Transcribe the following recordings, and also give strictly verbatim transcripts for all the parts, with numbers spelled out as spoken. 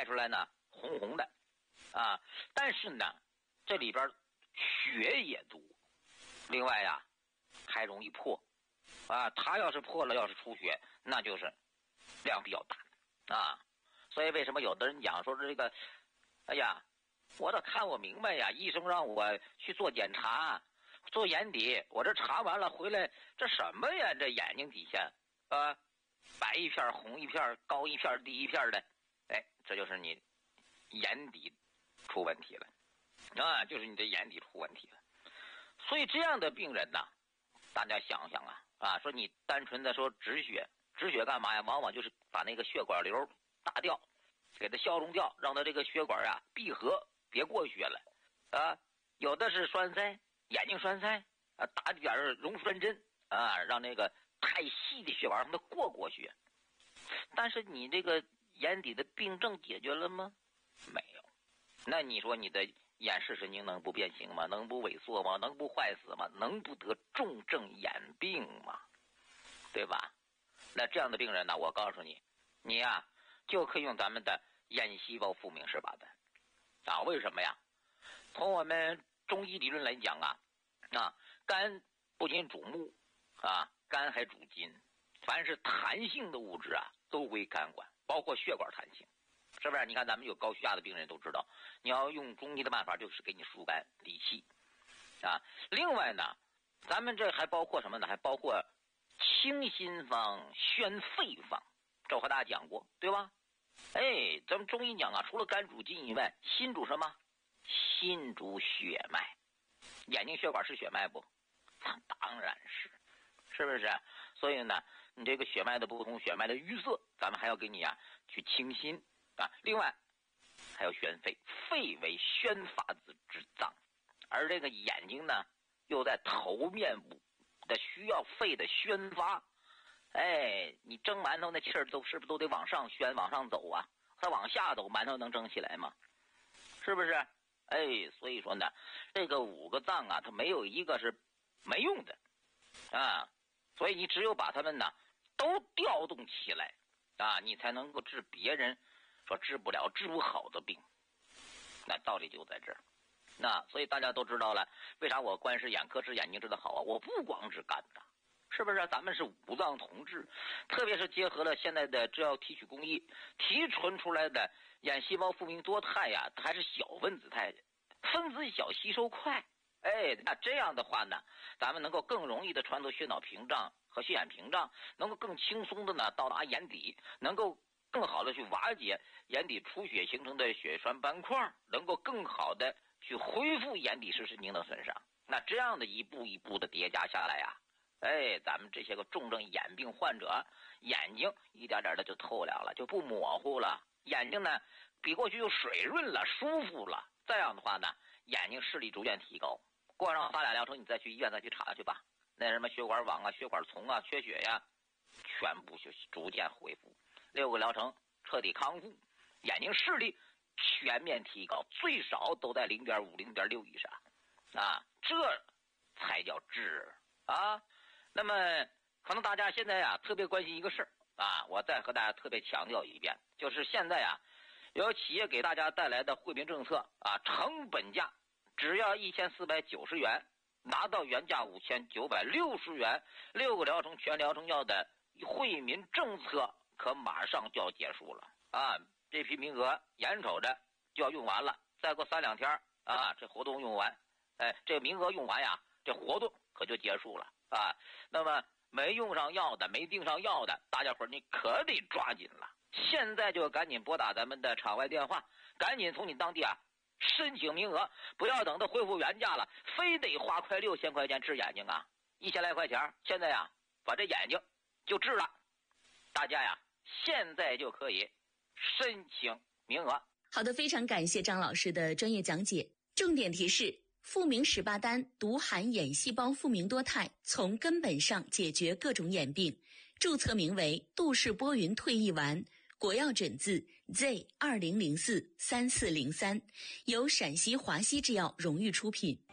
拍出来呢红红的啊，但是呢这里边血也多，另外呀还容易破啊，它要是破了，要是出血，那就是量比较大啊。所以为什么有的人讲说这个，哎呀，我得看我明白呀，医生让我去做检查，做眼底，我这查完了回来，这什么呀？这眼睛底下啊，白一片红一片，高一片低一片的，哎，这就是你眼底出问题了啊，就是你的眼底出问题了。所以这样的病人呢，大家想想啊啊，说你单纯的说止血，止血干嘛呀？往往就是把那个血管瘤打掉，给它消融掉，让它这个血管啊闭合，别过血了啊。有的是栓塞，眼睛栓塞啊，打点溶栓针啊，让那个太细的血管让它过过血。但是你这个眼底的病症解决了吗？没有。那你说你的眼视神经能不变形吗？能不萎缩吗？能不坏死吗？能不得重症眼病吗？对吧？那这样的病人呢，我告诉你，你呀、啊、就可以用咱们的眼细胞复明十八单啊。为什么呀？从我们中医理论来讲啊，啊，肝不仅主目啊，肝还主筋，凡是弹性的物质啊，都归肝管，包括血管弹性。是不是？你看咱们有高血压的病人都知道，你要用中医的办法，就是给你疏肝理气啊。另外呢，咱们这还包括什么呢？还包括清心方、宣肺方，这我和大家讲过，对吧？哎，咱们中医讲啊，除了肝主筋以外，心主什么？心主血脉。眼睛血管是血脉不？当然是，是不是？所以呢，你这个血脉的不同，血脉的淤塞，咱们还要给你啊去清心。啊，另外还有宣肺，肺为宣发子之脏，而这个眼睛呢，又在头面部的需要肺的宣发。哎，你蒸馒头那气儿都是不是都得往上宣，往上走啊？它往下走，馒头能蒸起来吗？是不是？哎，所以说呢，这个五个脏啊，它没有一个是没用的啊，所以你只有把它们呢都调动起来啊，你才能够治别人说治不了治不好的病。那道理就在这儿。那所以大家都知道了，为啥我观视眼科治眼睛治得好啊？我不光治肝的，是不是？咱们是五脏同治，特别是结合了现在的制药提取工艺提纯出来的眼细胞复明多肽呀，它还是小分子肽，分子小，吸收快。哎，那这样的话呢，咱们能够更容易的穿透血脑屏障和血眼屏障，能够更轻松的呢到达眼底，能够更好的去瓦解眼底出血形成的血栓斑块，能够更好的去恢复眼底视神经的损伤。那这样的一步一步的叠加下来呀、啊，哎，咱们这些个重症眼病患者眼睛一点点的就透亮了，就不模糊了，眼睛呢比过去又水润了，舒服了。这样的话呢，眼睛视力逐渐提高。过上仨俩疗程，你再去医院再去查去吧。那什么血管网啊、血管丛啊、缺血呀，全部就逐渐恢复。六个疗程彻底康复，眼睛视力全面提高，最少都在 零点五、零点六 以上啊，这才叫治啊。那么可能大家现在啊特别关心一个事儿啊，我再和大家特别强调一遍，就是现在啊有企业给大家带来的惠民政策啊，成本价只要一千四百九十元，拿到原价五千九百六十元，六个疗程全疗程药的惠民政策可马上就要结束了啊！这批名额眼瞅着就要用完了，再过三两天啊，这活动用完，哎，这名额用完呀，这活动可就结束了啊！那么没用上药的、没订上药的，大家伙你可得抓紧了，现在就赶紧拨打咱们的场外电话，赶紧从你当地啊申请名额，不要等到恢复原价了，非得花快六千块钱治眼睛啊！一千来块钱，现在呀把这眼睛就治了，大家呀现在就可以申请名额。 好的，非常感谢张老师的专业讲解。重点提示：复明十八单独含眼细胞复明多肽，从根本上解决各种眼病。注册名为杜氏波云退役丸，国药诊字 Z 二零零四三四零三，由陕西华西制药荣誉出品。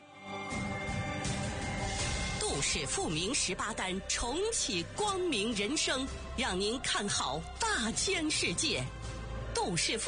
杜氏复明十八单，重启光明人生，让您看好大千世界。杜氏复